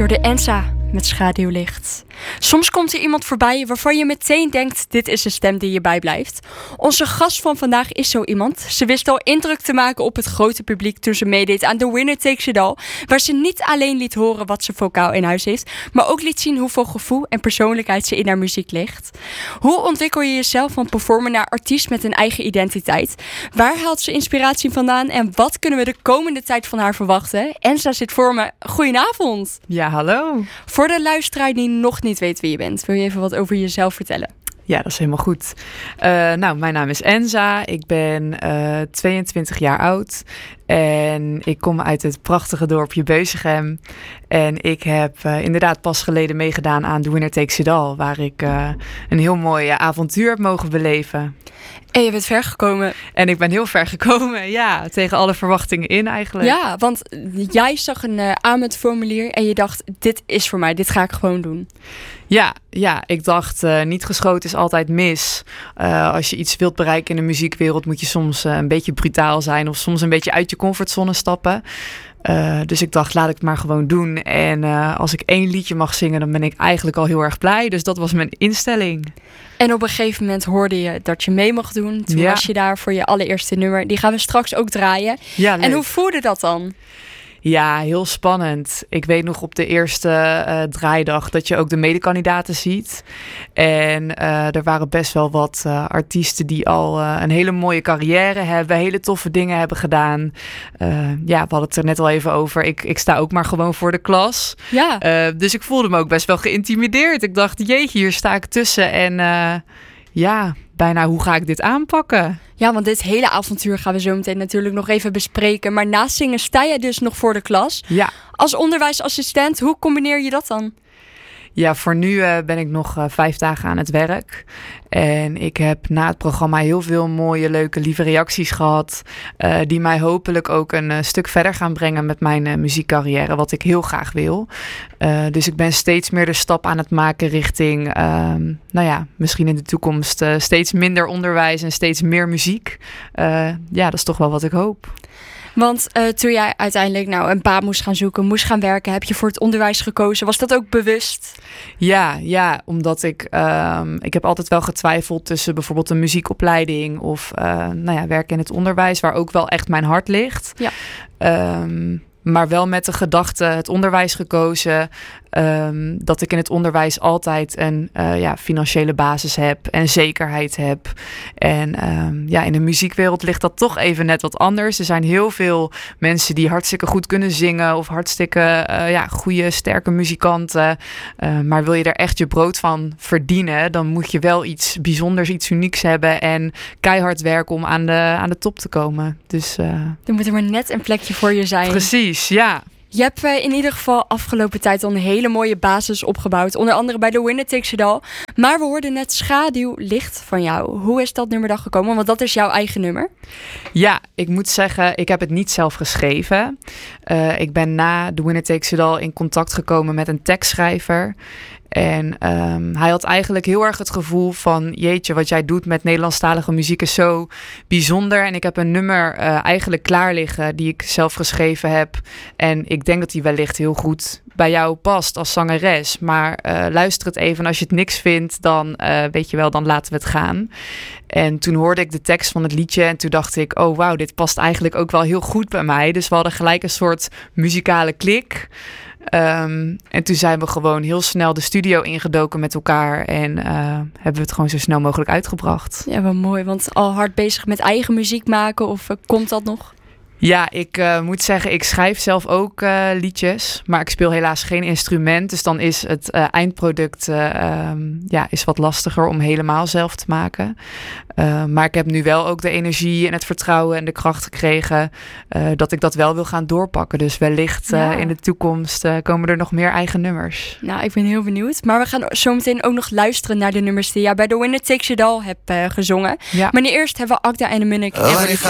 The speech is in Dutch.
Jorde Enza met Schaduwlicht. Soms komt er iemand voorbij waarvan je meteen denkt, dit is de stem die je bijblijft. Onze gast van vandaag is zo iemand. Ze wist al indruk te maken op het grote publiek toen ze meedeed aan The Winner Takes It All, waar ze niet alleen liet horen wat ze vocaal in huis heeft, maar ook liet zien hoeveel gevoel en persoonlijkheid ze in haar muziek ligt. Hoe ontwikkel je jezelf van performer naar artiest met een eigen identiteit? Waar haalt ze inspiratie vandaan en wat kunnen we de komende tijd van haar verwachten? Enza zit voor me. Goedenavond. Ja, hallo. Voor de luisteraar die nog niet weet wie je bent, wil je even wat over jezelf vertellen? Ja, dat is helemaal goed. Mijn naam is Enza. Ik ben 22 jaar oud. En ik kom uit het prachtige dorpje Beusichem. En ik heb inderdaad pas geleden meegedaan aan The Winner Takes It All, waar ik een heel mooi avontuur heb mogen beleven. En je bent ver gekomen. En ik ben heel ver gekomen, ja. Tegen alle verwachtingen in eigenlijk. Ja, want jij zag een aanmeldformulier en je dacht, dit is voor mij, dit ga ik gewoon doen. Ja, ik dacht, niet geschoten is altijd mis. Als je iets wilt bereiken in de muziekwereld, moet je soms een beetje brutaal zijn of soms een beetje uit je comfortzone stappen. Dus ik dacht, laat ik het maar gewoon doen. En als ik 1 liedje mag zingen, dan ben ik eigenlijk al heel erg blij. Dus dat was mijn instelling. En op een gegeven moment hoorde je dat je mee mocht doen. Toen was je daar voor je allereerste nummer. Die gaan we straks ook draaien. Ja, en hoe voelde dat dan? Ja, heel spannend. Ik weet nog op de eerste draaidag dat je ook de medekandidaten ziet. En er waren best wel wat artiesten die al een hele mooie carrière hebben. Hele toffe dingen hebben gedaan. We hadden het er net al even over. Ik sta ook maar gewoon voor de klas. Ja. Dus ik voelde me ook best wel geïntimideerd. Ik dacht, jeetje, hier sta ik tussen. En bijna hoe ga ik dit aanpakken? Ja, want dit hele avontuur gaan we zo meteen natuurlijk nog even bespreken. Maar naast zingen sta je dus nog voor de klas. Ja. Als onderwijsassistent, hoe combineer je dat dan? Ja, voor nu ben ik nog 5 dagen aan het werk. En ik heb na het programma heel veel mooie, leuke, lieve reacties gehad. Die mij hopelijk ook een stuk verder gaan brengen met mijn muziekcarrière. Wat ik heel graag wil. Dus ik ben steeds meer de stap aan het maken richting, misschien in de toekomst steeds minder onderwijs en steeds meer muziek. Dat is toch wel wat ik hoop. Want toen jij uiteindelijk een baan moest gaan zoeken, moest gaan werken, heb je voor het onderwijs gekozen. Was dat ook bewust? Ja, omdat ik heb altijd wel getwijfeld tussen bijvoorbeeld een muziekopleiding of werken in het onderwijs, waar ook wel echt mijn hart ligt. Ja. Maar wel met de gedachte, het onderwijs gekozen, dat ik in het onderwijs altijd een financiële basis heb en zekerheid heb. En in de muziekwereld ligt dat toch even net wat anders. Er zijn heel veel mensen die hartstikke goed kunnen zingen of hartstikke goede, sterke muzikanten. Maar wil je er echt je brood van verdienen, dan moet je wel iets bijzonders, iets unieks hebben en keihard werken om aan de top te komen. Dus er moet er maar net een plekje voor je zijn. Precies, ja. Je hebt in ieder geval afgelopen tijd al een hele mooie basis opgebouwd. Onder andere bij The Winner Takes It All. Maar we hoorden net Schaduwlicht van jou. Hoe is dat nummer dan gekomen? Want dat is jouw eigen nummer. Ja, ik moet zeggen, ik heb het niet zelf geschreven. Ik ben na The Winner Takes It All in contact gekomen met een tekstschrijver. En hij had eigenlijk heel erg het gevoel van, jeetje, wat jij doet met Nederlandstalige muziek is zo bijzonder. En ik heb een nummer eigenlijk klaar liggen die ik zelf geschreven heb. En ik denk dat die wellicht heel goed bij jou past als zangeres. Maar luister het even en als je het niks vindt, dan weet je wel, dan laten we het gaan. En toen hoorde ik de tekst van het liedje en toen dacht ik, oh wauw, dit past eigenlijk ook wel heel goed bij mij. Dus we hadden gelijk een soort muzikale klik. En toen zijn we gewoon heel snel de studio ingedoken met elkaar en hebben we het gewoon zo snel mogelijk uitgebracht. Ja, wat mooi, want al hard bezig met eigen muziek maken of komt dat nog? Ja, ik moet zeggen, ik schrijf zelf ook liedjes, maar ik speel helaas geen instrument. Dus dan is het eindproduct is wat lastiger om helemaal zelf te maken. Maar ik heb nu wel ook de energie en het vertrouwen en de kracht gekregen dat ik dat wel wil gaan doorpakken. Dus wellicht in de toekomst komen er nog meer eigen nummers. Nou, ik ben heel benieuwd. Maar we gaan zo meteen ook nog luisteren naar de nummers die jij bij The Winner Takes It All hebt gezongen. Ja. Maar nu eerst hebben we Akda en de Munnik.